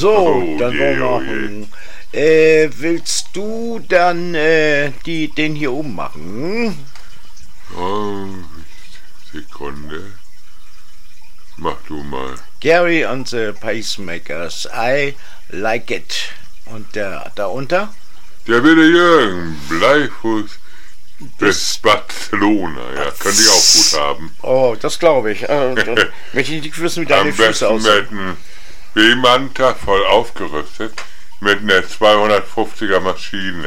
So, dann je, wollen wir machen. Willst du dann den hier oben machen? Oh, Sekunde. Mach du mal. Gary and the Pacemakers, I like it. Und der darunter? Der wilde Jürgen, Bleifuß bis Barcelona. Ja, könnte ich auch gut haben. Oh, das glaube ich. Dann möchte ich nicht wissen, wie deine Füße Am aussehen. besten mit einem B-Manta voll aufgerüstet mit einer 250er Maschine.